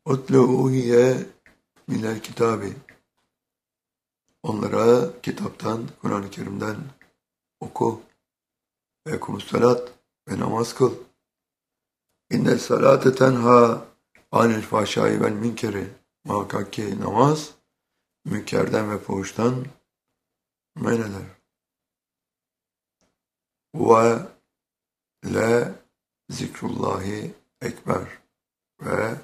Utlu uhiye minel kitabi. Onlara kitaptan, Kur'an-ı Kerim'den oku. Ve kumussalat ve namaz kıl. İnne salate tenha anil fahşai vel münkeri. Muhakkak ki namaz münkerden ve fuhuştan men eder. Ve le zikrullahi ekber. Ve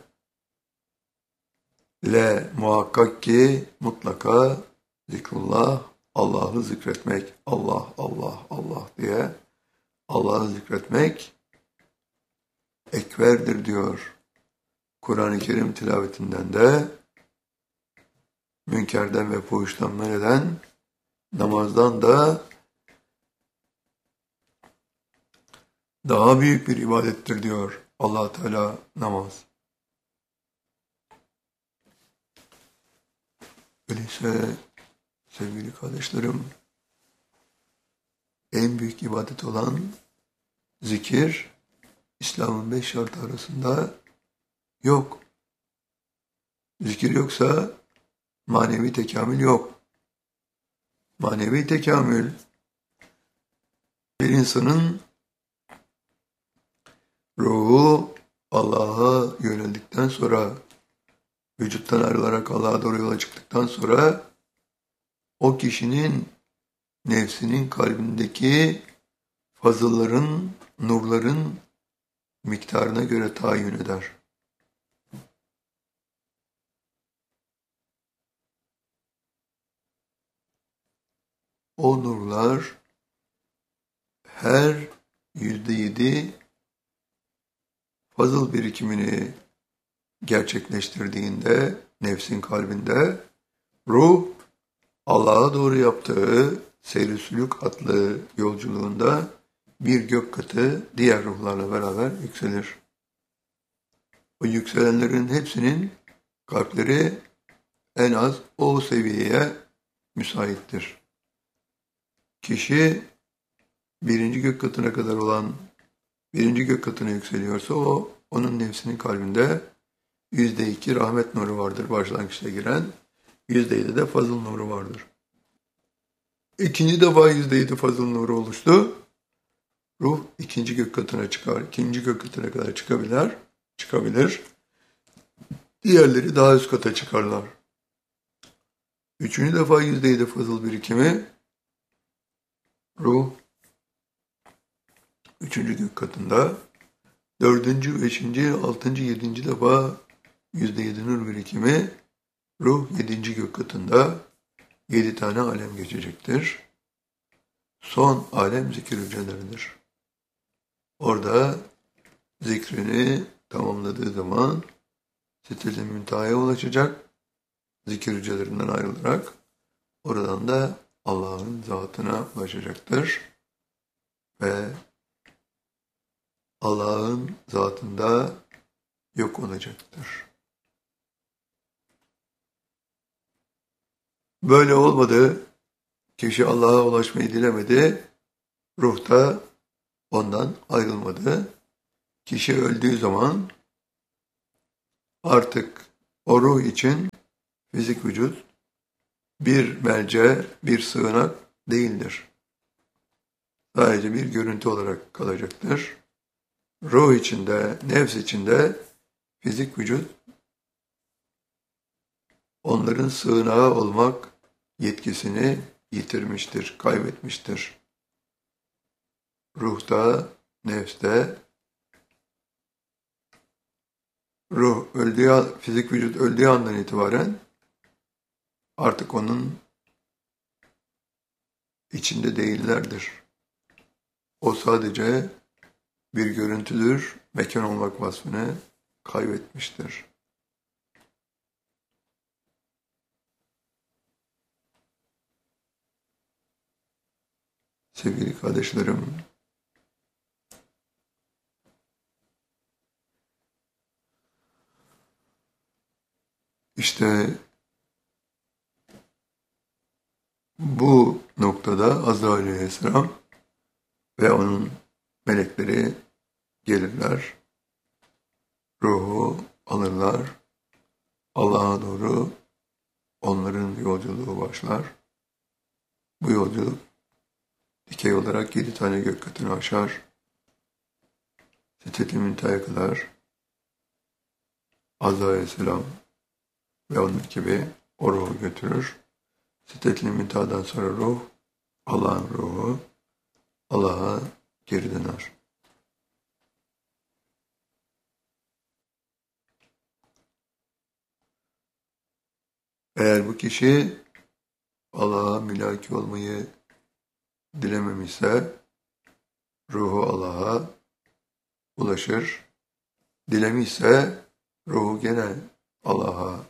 le muhakkak ki mutlaka zikrullah, Allah'ı zikretmek, Allah, Allah, Allah diye Allah'ı zikretmek ekberdir diyor. Kur'an-ı Kerim tilavetinden de münkerden ve fuhuştan men eden namazdan da daha büyük bir ibadettir diyor Allah Teala namaz. Öyleyse sevgili kardeşlerim, en büyük ibadet olan zikir, İslam'ın 5 şartı arasında yok. Zikir yoksa manevi tekamül yok. Manevi tekamül, bir insanın ruhu Allah'a yöneldikten sonra, vücuttan ayrılarak Allah'a doğru yola çıktıktan sonra, o kişinin nefsinin kalbindeki fazılların, nurların miktarına göre tayin eder. O nurlar her %7 fazıl birikimini gerçekleştirdiğinde nefsin kalbinde ruh Allah'a doğru yaptığı seyr-i sülûk adlı yolculuğunda bir gök katı diğer ruhlarla beraber yükselir. O yükselenlerin hepsinin kalpleri en az o seviyeye müsaittir. Kişi birinci gök katına kadar olan birinci gök katına yükseliyorsa onun nefsinin kalbinde %2 rahmet nuru vardır başlangıçta giren, %7 de fazıl nuru vardır. İkinci defa %7 fazıl nuru oluştu. Ruh ikinci gök katına çıkar. İkinci gök katına kadar çıkabilir. Diğerleri daha üst kata çıkarlar. Üçüncü defa %7 fazıl birikimi, ruh üçüncü gök katında, dördüncü, beşinci, altıncı, yedinci defa %7 nur birikimi, ruh yedinci gök katında 7 tane alem geçecektir. Son alem zikir hücreleridir. Orada zikrini tamamladığı zaman sitte-i müntehaya ulaşacak, zikir hücrelerinden ayrılarak oradan da Allah'ın zatına ulaşacaktır ve Allah'ın zatında yok olacaktır. Böyle olmadı, kişi Allah'a ulaşmayı dilemedi, ruh da ondan ayrılmadı. Kişi öldüğü zaman artık o ruh için fizik vücut bir merce, bir sığınak değildir. Sadece bir görüntü olarak kalacaktır. Ruh içinde, nefs içinde fizik vücut onların sığınağı olmak yetkisini yitirmiştir, kaybetmiştir. Ruhta, nefste, fizik vücut öldüğü andan itibaren artık onun içinde değillerdir. O sadece bir görüntüdür, mekan olmak vasfını kaybetmiştir. Sevgili kardeşlerim, işte bu noktada Azrail Aleyhisselam ve onun melekleri gelirler, ruhu alırlar, Allah'a doğru onların yolculuğu başlar. Bu yolculuk dikey olarak 7 tane gök katını aşar. Sidret-i Münteha'ya kadar Azrail Aleyhisselam ve onun gibi o ruhu götürür. Sidret-i Münteha'dan sonra ruh, Allah'ın ruhu, Allah'a geri döner. Eğer bu kişi Allah'a mülaki olmayı dilememişse ruhu Allah'a ulaşır. Dilemişse ruhu gene Allah'a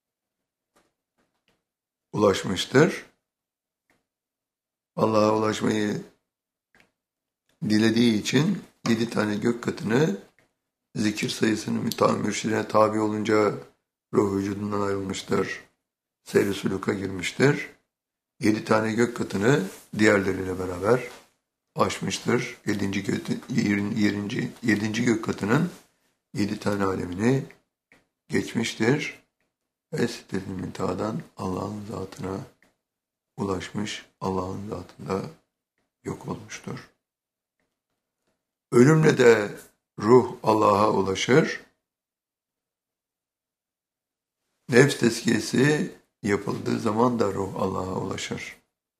ulaşmıştır. Allah'a ulaşmayı dilediği için 7 tane gök katını zikir sayısının mürşidine tabi olunca ruh vücudundan ayrılmıştır. Seyr-i suluka girmiştir. 7 tane gök katını diğerleriyle beraber aşmıştır. 7. Gök katının 7 tane alemini geçmiştir. Ve Sidret-i Münteha'dan Allah'ın zatına ulaşmış, Allah'ın zatında yok olmuştur. Ölümle de ruh Allah'a ulaşır. Nefs tezkiyesi yapıldığı zaman da ruh Allah'a ulaşır.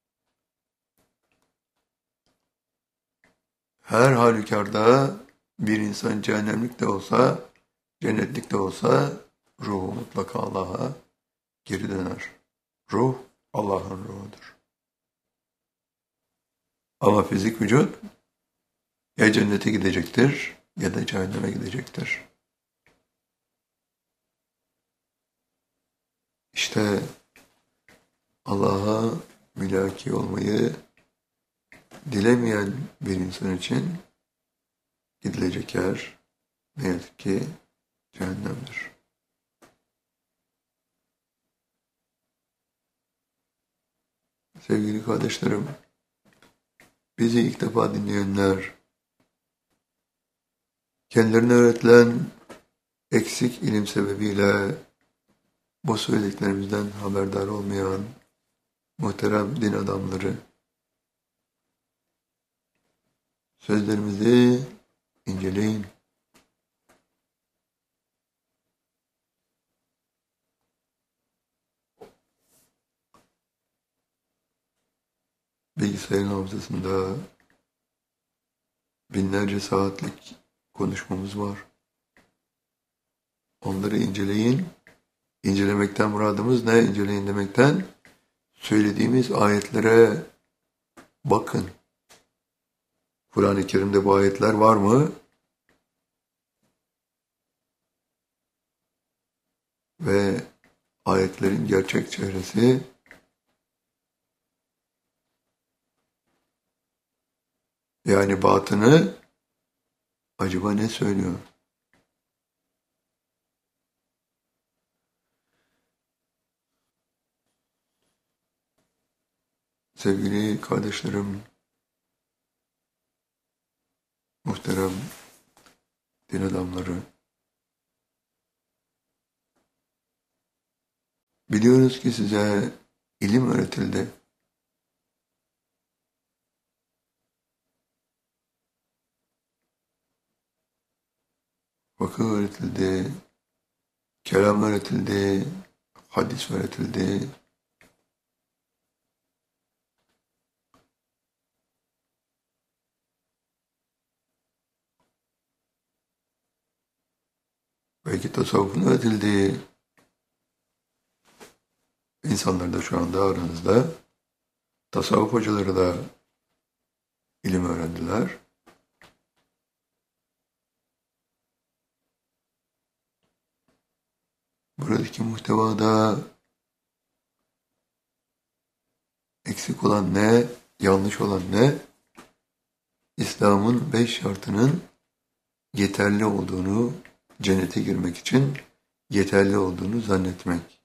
Her halükarda bir insan cehennemlik de olsa, cennetlik de olsa ruhu mutlaka Allah'a geri döner. Ruh Allah'ın ruhudur. Ama fizik vücut ya cennete gidecektir ya da cehenneme gidecektir. İşte Allah'a mülaki olmayı dilemeyen bir insan için gidilecek yer ne yazık ki cehennemdir. Sevgili kardeşlerim, bizi ilk defa dinleyenler, kendilerine öğretilen eksik ilim sebebiyle bu söylediklerimizden haberdar olmayan muhterem din adamları, sözlerimizi inceleyin. Bilgisayarın hafızasında binlerce saatlik konuşmamız var. Onları inceleyin. İncelemekten muradımız ne? İnceleyin demekten söylediğimiz ayetlere bakın. Kur'an-ı Kerim'de bu ayetler var mı? Ve ayetlerin gerçek çehresi yani batını acaba ne söylüyor? Sevgili kardeşlerim, muhterem din adamları, biliyoruz ki size ilim öğretildi. Fıkıh öğretildi, kelam öğretildi, hadis öğretildi. Belki tasavvufun öğretildiği insanlar da şu anda aranızda. Tasavvuf hocaları da ilim öğrendiler. Buradaki muhtevada eksik olan ne, yanlış olan ne? İslam'ın 5 şartının yeterli olduğunu, cennete girmek için yeterli olduğunu zannetmek.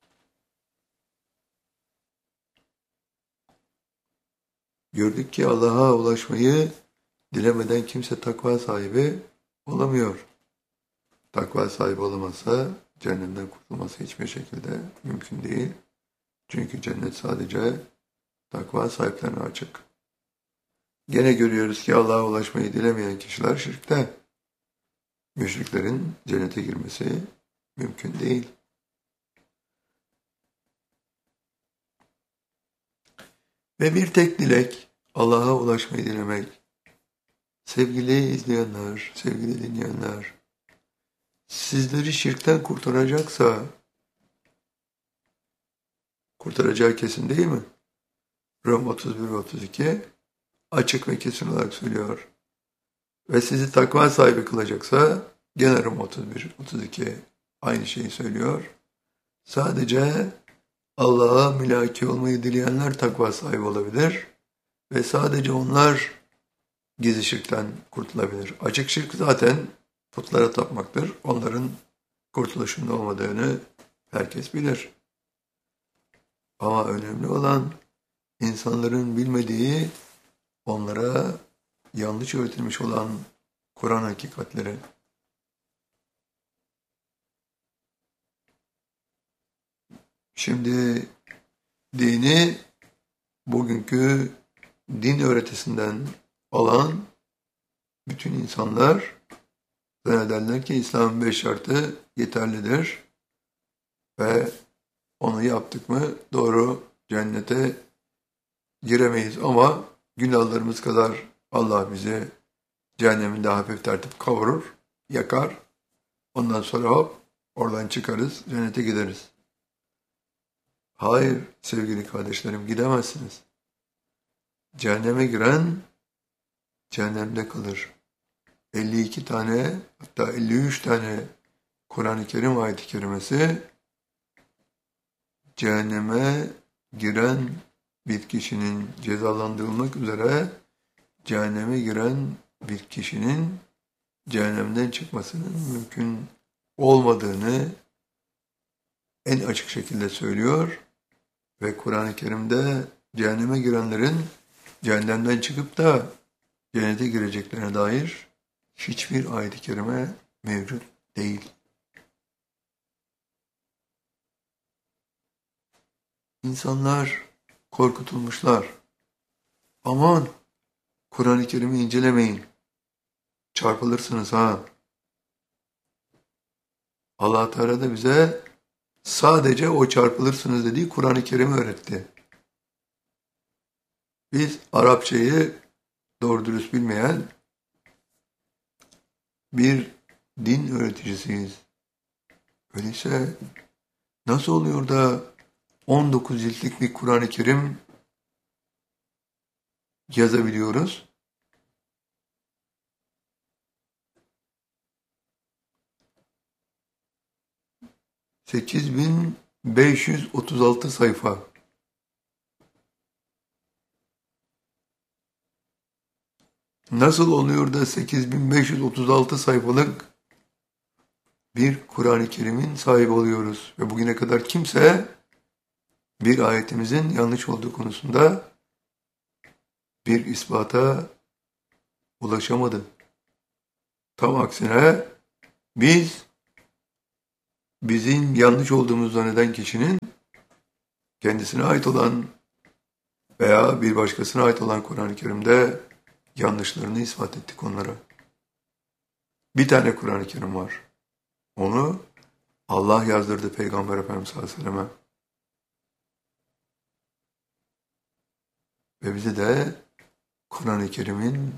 Gördük ki Allah'a ulaşmayı dilemeden kimse takva sahibi olamıyor. Takva sahibi olamazsa cehennemden kurtulması hiçbir şekilde mümkün değil. Çünkü cennet sadece takva sahiplerine açık. Gene görüyoruz ki Allah'a ulaşmayı dilemeyen kişiler şirkte. Müşriklerin cennete girmesi mümkün değil. Ve bir tek dilek Allah'a ulaşmayı dilemek. Sevgili izleyenler, sevgili dinleyenler, sizleri şirkten kurtaracaksa, kurtaracağı kesin değil mi? Rum 31 ve 32 açık ve kesin olarak söylüyor. Ve sizi takva sahibi kılacaksa, gene Rum 31, 32 aynı şeyi söylüyor. Sadece Allah'a mülaki olmayı dileyenler takva sahibi olabilir ve sadece onlar gizli şirkten kurtulabilir. Açık şirk zaten putlara tapmaktır. Onların kurtuluşunda olmadığını herkes bilir. Ama önemli olan insanların bilmediği, onlara yanlış öğretilmiş olan Kur'an hakikatleri. Şimdi dini bugünkü din öğretisinden alan bütün insanlar zannederler ki İslam'ın 5 şartı yeterlidir ve onu yaptık mı doğru cennete giremeyiz ama günahlarımız kadar Allah bizi cehenneminde hafif tertip kavurur, yakar. Ondan sonra hop oradan çıkarız, cennete gideriz. Hayır sevgili kardeşlerim, gidemezsiniz. Cehenneme giren cehennemde kalır. 52 tane hatta 53 tane Kur'an-ı Kerim ayet-i kerimesi cehenneme giren bir kişinin cezalandırılmak üzere cehenneme giren bir kişinin cehennemden çıkmasının mümkün olmadığını en açık şekilde söylüyor ve Kur'an-ı Kerim'de cehenneme girenlerin cehennemden çıkıp da cennete gireceklerine dair hiçbir ayet-i kerime mevcut değil. İnsanlar korkutulmuşlar. Aman Kur'an-ı Kerim'i incelemeyin. Çarpılırsınız ha. Allah Teala da bize sadece o çarpılırsınız dediği Kur'an-ı Kerim'i öğretti. Biz Arapçayı doğru dürüst bilmeyen bir din öğreticisiyiz. Öyleyse nasıl oluyor da 19 ciltlik bir Kur'an-ı Kerim yazabiliyoruz? ...8536 sayfa. Nasıl oluyor da 8536 sayfalık bir Kur'an-ı Kerim'in sahibi oluyoruz? Ve bugüne kadar kimse bir ayetimizin yanlış olduğu konusunda bir ispata ulaşamadı. Tam aksine bizim yanlış olduğumuzu zanneden kişinin kendisine ait olan veya bir başkasına ait olan Kur'an-ı Kerim'de yanlışlarını ispat ettik onlara. Bir tane Kur'an-ı Kerim var. Onu Allah yazdırdı Peygamber Efendimiz sallallahu aleyhi ve selleme. Ve bize de Kur'an-ı Kerim'in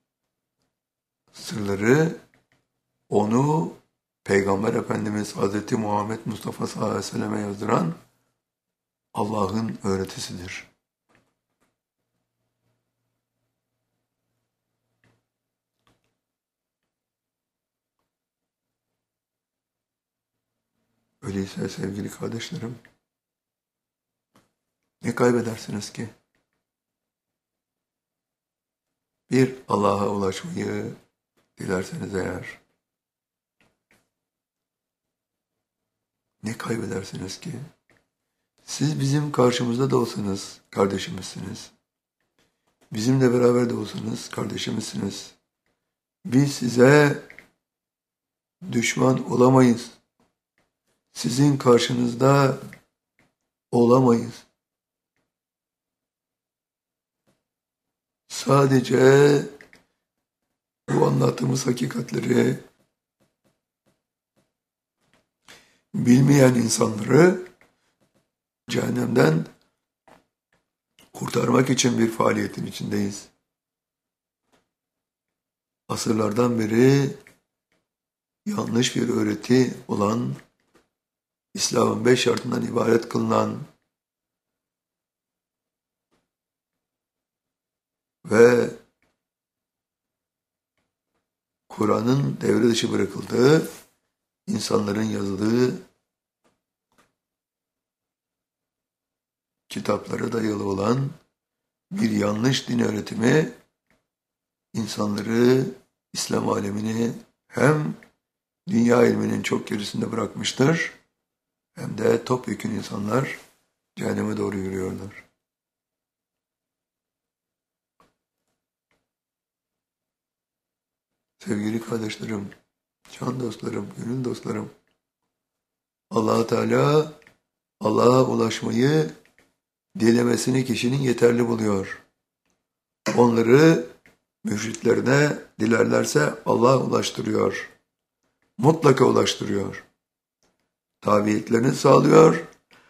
sırları onu Peygamber Efendimiz Hazreti Muhammed Mustafa sallallahu aleyhi ve selleme yazdıran Allah'ın öğretisidir. Öyleyse sevgili kardeşlerim, ne kaybedersiniz ki? Bir, Allah'a ulaşmayı dilerseniz eğer, ne kaybedersiniz ki? Siz bizim karşımızda da olsanız kardeşimizsiniz. Bizimle beraber de olsanız kardeşimizsiniz. Biz size düşman olamayız. sizin karşınızda olamayız. Sadece bu anlattığımız hakikatleri bilmeyen insanları cehennemden kurtarmak için bir faaliyetin içindeyiz. Asırlardan beri yanlış bir öğreti olan, İslam'ın 5 şartından ibaret kılınan ve Kur'an'ın devre dışı bırakıldığı, insanların yazdığı kitaplara dayalı olan bir yanlış din öğretimi insanları, İslam alemini hem dünya ilminin çok gerisinde bırakmıştır hem de topyekün insanlar cehenneme doğru yürüyorlar. Sevgili kardeşlerim, can dostlarım, gönül dostlarım, Allah-u Teala Allah'a ulaşmayı dilemesini kişinin yeterli buluyor. Onları mürşitlerine dilerlerse Allah ulaştırıyor. Mutlaka ulaştırıyor. Tabiiyetlerini sağlıyor.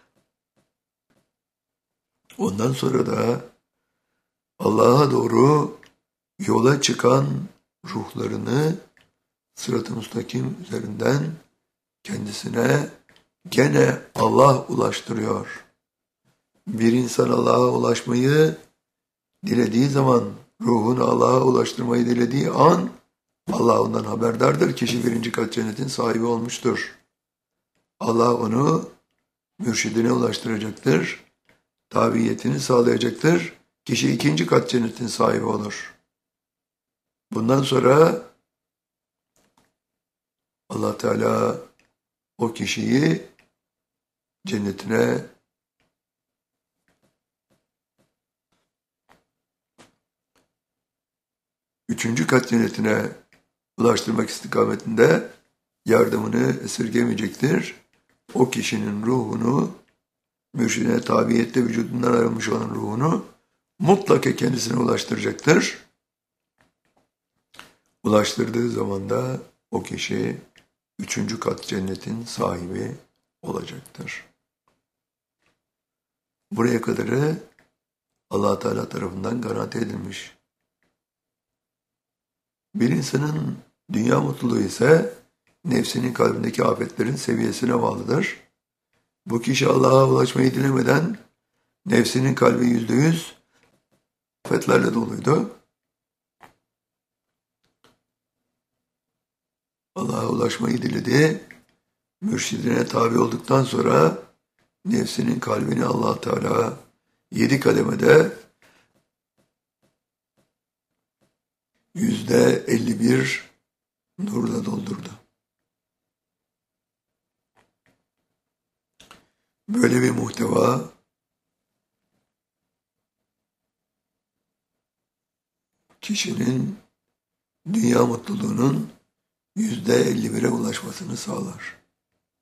Ondan sonra da Allah'a doğru yola çıkan ruhlarını sırat-ı müstakim üzerinden kendisine gene Allah ulaştırıyor. Bir insan Allah'a ulaşmayı dilediği zaman, ruhunu Allah'a ulaştırmayı dilediği an Allah ondan haberdardır. Kişi 1. kat cennetin sahibi olmuştur. Allah onu mürşidine ulaştıracaktır. Tabiyetini sağlayacaktır. Kişi 2. kat cennetin sahibi olur. Bundan sonra Allah Teala o kişiyi cennetine üçüncü kat cennetine ulaştırmak istikametinde yardımını esirgemeyecektir. O kişinin ruhunu, mürşidine tabiyette vücudundan ayrılmış olan ruhunu mutlaka kendisine ulaştıracaktır. Ulaştırdığı zaman da o kişi 3. kat cennetin sahibi olacaktır. Buraya kadarı Allah Teala tarafından garanti edilmiş. Bir insanın dünya mutluluğu ise nefsinin kalbindeki afetlerin seviyesine bağlıdır. Bu kişi Allah'a ulaşmayı dilemeden nefsinin kalbi %100 afetlerle doluydu. Allah'a ulaşmayı diledi. Mürşidine tabi olduktan sonra nefsinin kalbini Allah Teala 7 kademede %51 nurla doldurdu. Böyle bir muhteva kişinin dünya mutluluğunun %51'e ulaşmasını sağlar.